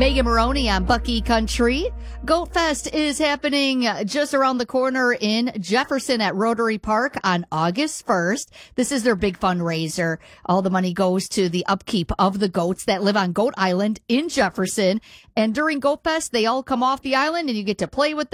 Megan Maroney on Bucky Country. Goat Fest is happening just around the corner in Jefferson at Rotary Park on August 1st. This is their big fundraiser. All the money goes to the upkeep of the goats that live on Goat Island in Jefferson. And during Goat Fest, they all come off the island and you get to play with them.